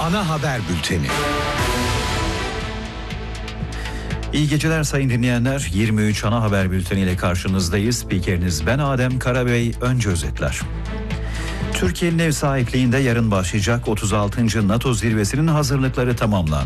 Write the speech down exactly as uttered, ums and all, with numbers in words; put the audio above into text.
Ana haber bülteni. İyi geceler sayın dinleyenler. yirmi üç ana haber bülteniyle karşınızdayız. Spikeriniz ben Adem Karabey. Önce özetler. Türkiye'nin ev sahipliğinde yarın başlayacak otuz altıncı NATO zirvesinin hazırlıkları tamamlandı.